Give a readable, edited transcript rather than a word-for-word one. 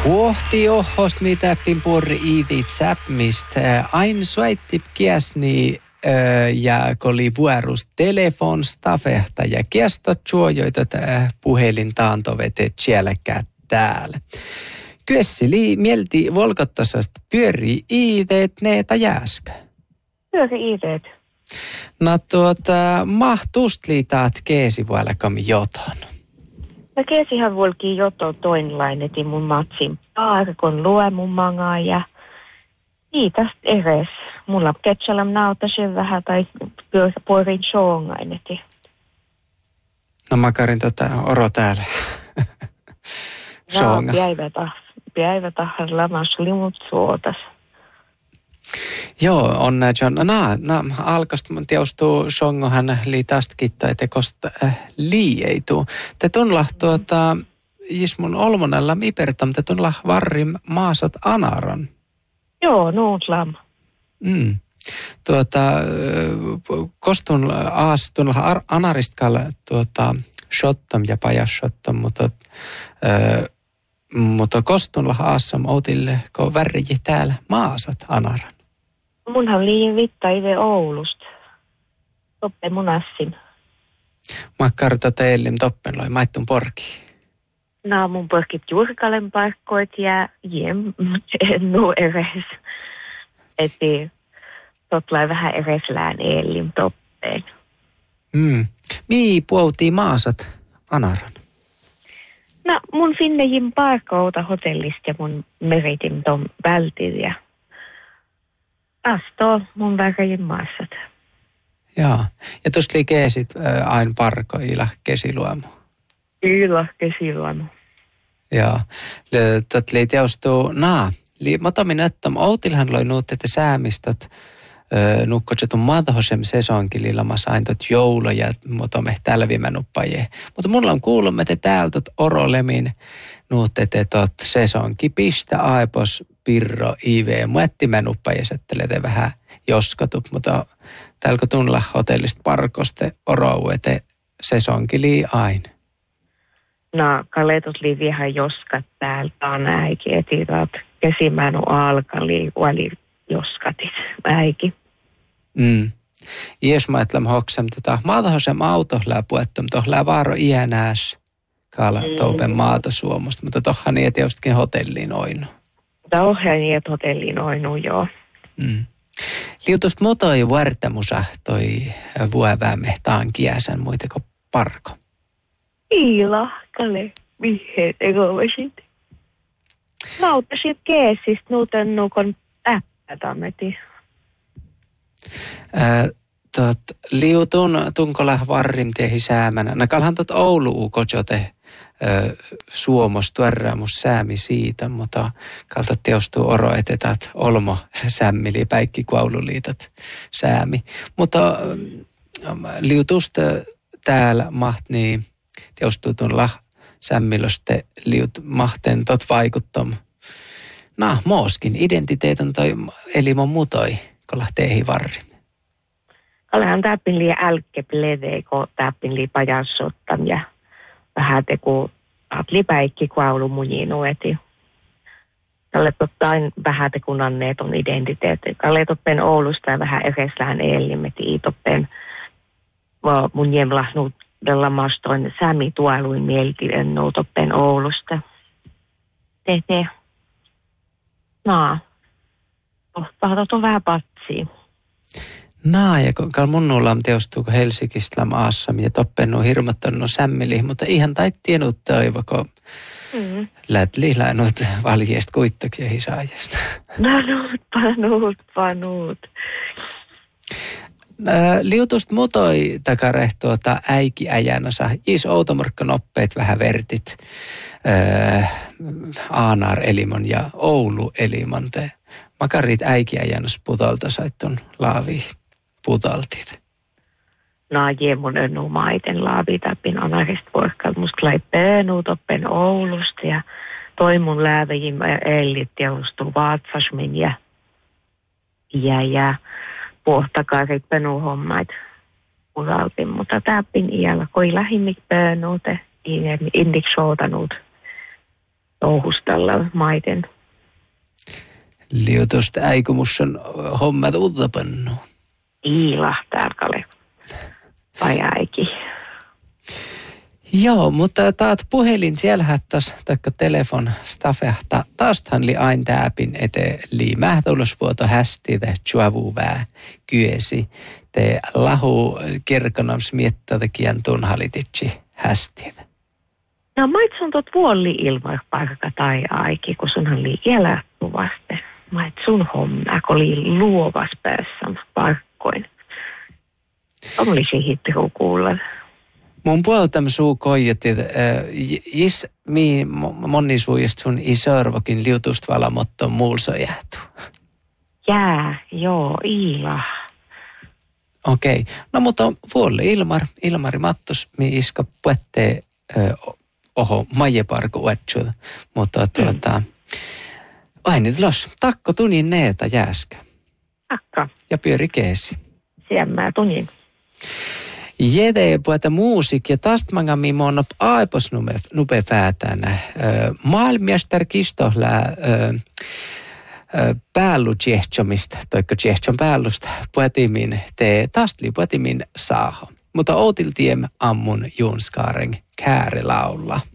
Pohti ohhost mitäppin purri iivit säpmist. Ain suaittip kiesni ja koli vuorus telefon stafehta ja kiestot suojoitot puhelin taantovetet sielläkään täällä. Kyessili mielti volkottasasta pyörii iiteet neeta jääskö? Pyörii iiteet. No mahtust liitaat keesi vuolekam joton. No keesihän volki joto toinlainen, että mun matsin paarkon lue mun mangaa ja iitäst eres. Mulla ketsalam nautasin vähän tai puorin shongaineti. No makarin oro täällä. Shonga. Päivätä lamassa limut suotas. Joo, on John. Alkosta teostuu shongohan liitast kittai tekosta liieituu. Te tunla mun olmonella mipertam, te tunla varrim maasat anaran. Joo, nuutlam. Kostun aas tunla anaristkal shottom ja pajas shottom, mutta kostunla aassam outille, kun värji täällä maasat anaran. Munhan liian vittai Oulusta. Toppe mun assin. Mä karta teillim toppen loi maittun porki. No mun porkit juurkalen parkkoit ja nu eres. Että totlai vähän ereslään eellim toppeen. Mii puoutii maasat anaran? No mun finnejin parkkouta hotellista ja mun meritin ton vältit ja astoo mun väkäjin maassat. Jaa. Ja tuosta liikeesit aina parko ila kesiluomu. Ila kesiluomu. Jaa. Tot lii teostuu motomin öttom outilhan loi nuut, että säämistot nukkotsetun madhosem sesonkin lilamas aina tot jouluja, motomme tälvimänuppajie. Mutta mulla on kuullut, että täältä orolemin nuut, että tot sesonki pistä aipos pirro IV. Muettimänuppajie settelete vähän joskatup, mutta täällä tunla hotellista parkoste orou, että sesonki lii aina. No, kaletot lii vähän joskat täältä on äiki, etirat kesimänu alkali, oli joskatit äiki. Jos mä ajattelen hoksam tätä maatahosem auto läpuettom, tohlää vaaro iänääs kala toupen maata suomosta, mutta tohhan niin, että jostakin hotelliin oinu. Tohhan niin, että hotelliin oinu, joo. Liutusta mutoi vuortamusa toi vuoväämme taan kiäsän muiteko parko. Iilahkale, mihin egovasit. Nautasit keesistä nuuten nukon äppätameti. Liutun tunkola varrimtiehi säämänä. Nakalhan tot Oulu kojote suomos tuorraamus säämi siitä, mutta kalta teostuu oro etetät olmo sämmili päikki kuaululiitat säämi. Mutta liutusta täällä mahtni teostuu tunla sämmiloste liut mahten tot vaikuttom. Mooskin identiteeton toi elimon mutoi, kun lähtee varrim. Olehan täppin liian älkkeplede, kun täppin liian pajassottam ja vähän teku lipäikki kuaulu mujiinu eti. Tälle tottaen vähän tekun anneet on identiteetti. Kalle toppen Oulusta ja vähän ereslään eellimeti iitoppen mun jemlahnuut della mastoin sämi tualuin mielti ennu toppen Oulusta. Tehte. Pahtot on vähän patsia. Ja kun munnulla on teostuu Helsingistä aassam ja toppennu hirmattanut sämmili, mutta ihan taittienut toivoko läät lihlainut valjeest kuittaksi ja hisaajasta. Panuut. Liutust mutoi takarehtuota äikiäjänänsä. Jis outomorkka noppeet vähän vertit Aanar-elimon ja Oulu-elimon. Makarit äikiäjänäs putalta saittun laavi putaltit. Mun ennu maiten laavi täppin anarist porkkal. Musta lai peenuu toppen Oulusta ja toi mun lääväjim ellit ja ustuu vaatsasmin ja puhtakarit penuu hommait putaltin. Mutta täppin iällä koi lähimmik peenuu te indik soutanut. touhustella maiden. Liutusta äikumus on hommat uutapannu. Iilahtaarkale. Pajaikin. Joo, mutta taat puhelin siellä hattas, taikka telefon stafehta. Taastan li ain täpin ete li mähtolosvuoto hästi te juovuvää kyesi. Te lahu kirkonams miettata kien tunhalititsi hästi. No maitsun tot vuolli ilma paikka tai aiki, kun sunhan li elättuvaste. Maitsun homma, kun li luovas päässä paikkoin. Olisi hittihu kuulla. Mun puolelta suu koijat, jis moni suujast sun isörvokin liutusta valamotto muulso jäätu. Joo, iila. Okei. No mutta vuolle Ilmari Mattos, mi iska puettee majeparku uetsud. Mutta ainit los, takko tunin neeta jääskä. Takka. Ja pyöri keesi. Siemmää tunin. Jede puhuta musiikki ja tästä mangami monop aipos nupe fäätänä. Maailmiestar kistohla päällu tjehtsomista, toikko tjehtson päällusta puhutimin te tastli puhutimin saaho. Mutta outiltiem ammun Junskaaren käärilaulla.